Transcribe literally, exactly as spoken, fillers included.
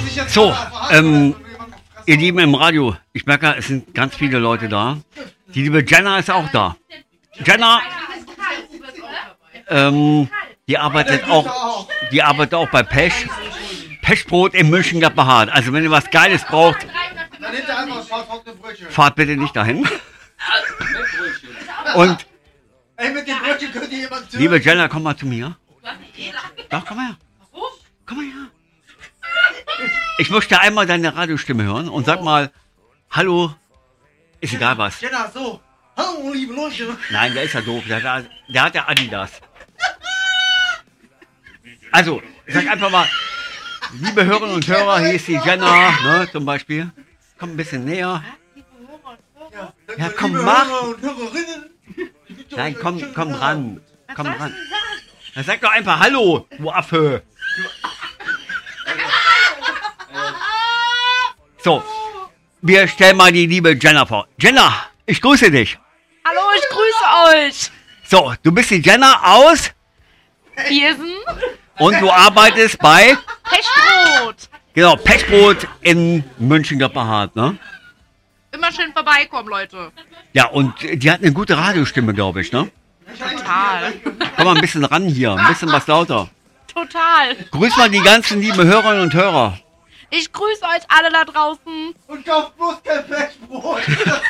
So, ähm, ihr Lieben im Radio, ich merke, es sind ganz viele Leute da. Die liebe Jenna ist auch da. Jenna, ähm, die arbeitet auch, die arbeitet auch bei Pech. Pechbrot in München-Gladbach. Also wenn ihr was Geiles braucht, fahrt bitte nicht dahin. Und liebe Jenna, komm mal zu mir. Doch, komm mal her. Komm mal her. Ich möchte einmal deine Radiostimme hören und sag mal, hallo, ist egal was. Jenna, so. Hallo, liebe Leute. Nein, der ist ja doof, der, der, der hat ja Adidas. Also, sag einfach mal, liebe Hörerinnen und Hörer, hier ist die Jenna, ne, zum Beispiel. Komm ein bisschen näher. Ja, komm, mach. Nein, komm, komm ran. Komm ran. Dann sag doch einfach Hallo, du Affe. So, wir stellen mal die liebe Jenna vor. Jenna, ich grüße dich. Hallo, ich grüße euch. So, du bist die Jenna aus Viersen. Und du arbeitest bei Pechbrot. Genau, Pechbrot in München-Gladbach, ne? Immer schön vorbeikommen, Leute. Ja, und die hat eine gute Radiostimme, glaube ich, ne? Total. Komm mal ein bisschen ran hier, ein bisschen was lauter. Total. Grüß mal die ganzen lieben Hörerinnen und Hörer. Ich grüße euch alle da draußen. Und kauft bloß kein Pechbrot.